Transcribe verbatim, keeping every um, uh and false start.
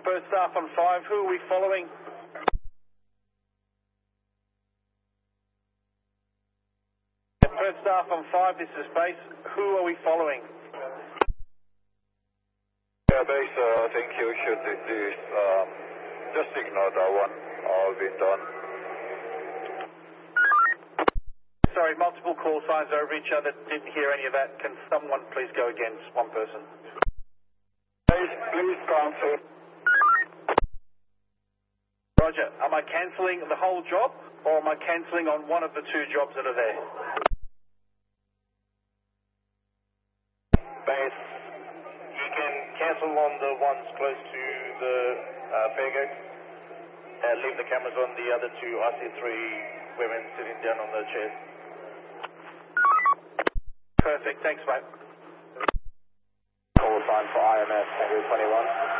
First staff on five, who are we following? First staff on five, this is base. Who are we following? Yeah, base, uh, I think you should do, um, just ignore that one. All been done. Sorry, multiple call signs over each other. Didn't hear any of that. Can someone please go again? Just one person. Base, please cancel. Roger. Am I cancelling the whole job, or am I cancelling on one of the two jobs that are there? Base, you can cancel on the ones close to the uh, fair gate and leave the cameras on the other two. I see three women sitting down on the chairs. Perfect. Thanks, mate. Call sign for I M S, Tango twenty-one.